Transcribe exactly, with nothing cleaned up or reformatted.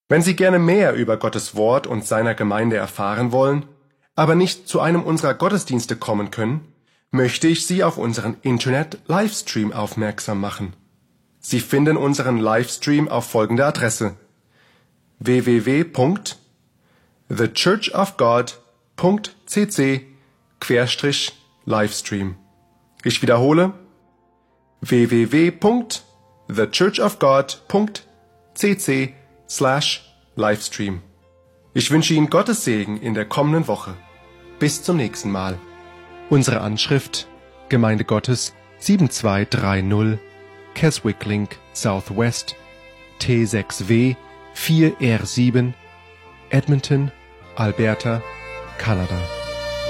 Wenn Sie gerne mehr über Gottes Wort und seiner Gemeinde erfahren wollen, aber nicht zu einem unserer Gottesdienste kommen können, möchte ich Sie auf unseren Internet-Livestream aufmerksam machen. Sie finden unseren Livestream auf folgende Adresse: w w w punkt the church of god punkt c c slash livestream. Ich wiederhole: w w w punkt the church of god punkt c c slash livestream. Ich wünsche Ihnen Gottes Segen in der kommenden Woche. Bis zum nächsten Mal. Unsere Anschrift: Gemeinde Gottes sieben zwei drei null Keswick Link Southwest T sechs W vier R sieben Edmonton, Alberta, Kanada.